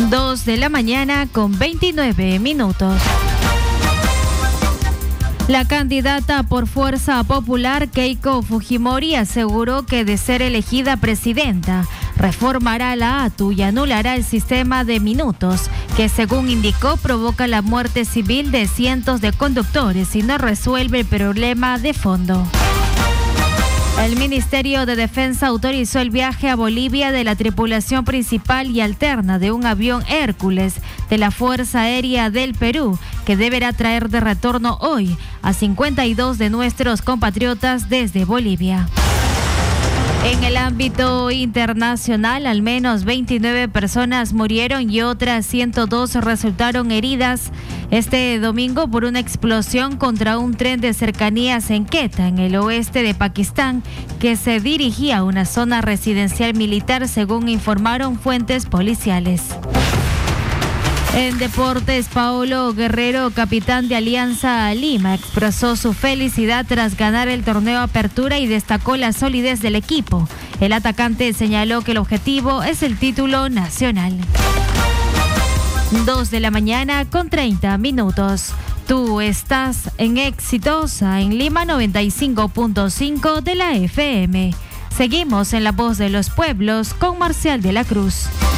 2 de la mañana con 29 minutos. La candidata por Fuerza Popular, Keiko Fujimori, aseguró que de ser elegida presidenta, reformará la ATU y anulará el sistema de minutos, que según indicó provoca la muerte civil de cientos de conductores y no resuelve el problema de fondo. El Ministerio de Defensa autorizó el viaje a Bolivia de la tripulación principal y alterna de un avión Hércules de la Fuerza Aérea del Perú, que deberá traer de retorno hoy a 52 de nuestros compatriotas desde Bolivia. En el ámbito internacional, al menos 29 personas murieron y otras 102 resultaron heridas este domingo por una explosión contra un tren de cercanías en Quetta, en el oeste de Pakistán, que se dirigía a una zona residencial militar, según informaron fuentes policiales. En deportes, Paolo Guerrero, capitán de Alianza Lima, expresó su felicidad tras ganar el torneo Apertura y destacó la solidez del equipo. El atacante señaló que el objetivo es el título nacional. 2 de la mañana con 30 minutos. Tú estás en Exitosa, en Lima 95.5 de la FM. Seguimos en La Voz de los Pueblos con Marcial de la Cruz.